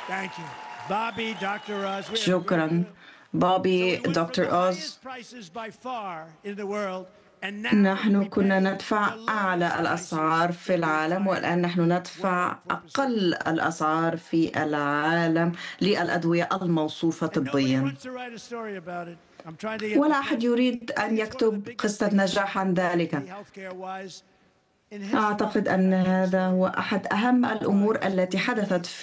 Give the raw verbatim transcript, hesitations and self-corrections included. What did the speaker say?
Thank you. Bobby, doctor Oz, we had a great شكرا deal. So بوبي we went from the دكتور أوز. highest prices by far in the world, and now نحن we كنا pay ندفع the أعلى lowest prices الأسعار في in the العالم، entire والآن world. نحن ندفع One, four percent أقل cheaper. الأسعار في العالم للأدوية الموصوفة And nobody طبيا. wants to write a story about it. I'm trying to get the ولا أحد press. يريد I أن think it's one of the يكتب biggest قصة things نجاح عن publicly ذلك. healthcare wise in history. أعتقد Try أن to get a هذا story هو about it. أحد أهم Fine. الأمور So التي we حدثت